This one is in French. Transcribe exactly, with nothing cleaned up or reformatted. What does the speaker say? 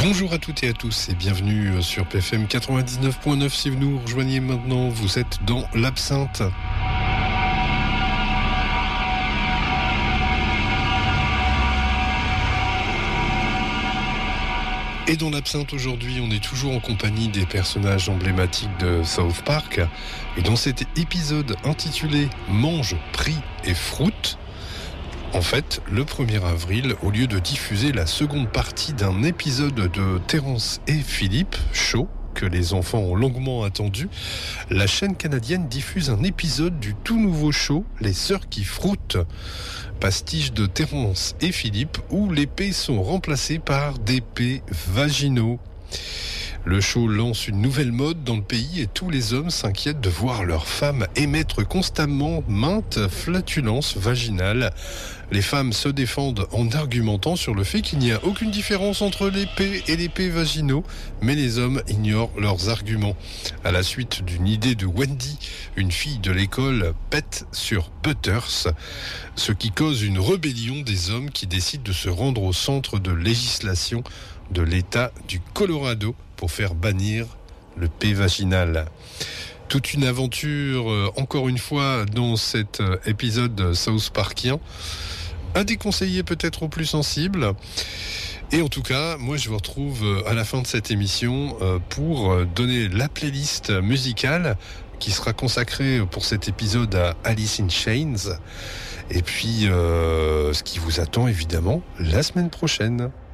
Bonjour à toutes et à tous et bienvenue sur P F M quatre-vingt-dix-neuf point neuf. Si vous nous rejoignez maintenant, vous êtes dans l'Absinthe. Et dans l'Absinthe aujourd'hui, on est toujours en compagnie des personnages emblématiques de South Park. Et dans cet épisode intitulé « Mange, prie et fruit », en fait, le premier avril, au lieu de diffuser la seconde partie d'un épisode de Terrence et Philippe, Show, que les enfants ont longuement attendu, la chaîne canadienne diffuse un épisode du tout nouveau show, Les Sœurs qui froutent, pastiche de Terrence et Philippe, où les P sont remplacés par des P vaginaux. Le show lance une nouvelle mode dans le pays et tous les hommes s'inquiètent de voir leurs femmes émettre constamment maintes flatulences vaginales. Les femmes se défendent en argumentant sur le fait qu'il n'y a aucune différence entre les P et les P vaginaux, mais les hommes ignorent leurs arguments. À la suite d'une idée de Wendy, une fille de l'école pète sur Butters, ce qui cause une rébellion des hommes qui décident de se rendre au centre de législation de l'État du Colorado pour faire bannir le P vaginal. Toute une aventure, euh, encore une fois, dans cet euh, épisode South Parkien. À déconseiller peut-être aux plus sensibles. Et en tout cas, moi je vous retrouve euh, à la fin de cette émission euh, pour euh, donner la playlist musicale qui sera consacrée pour cet épisode à Alice in Chains. Et puis, euh, ce qui vous attend évidemment la semaine prochaine.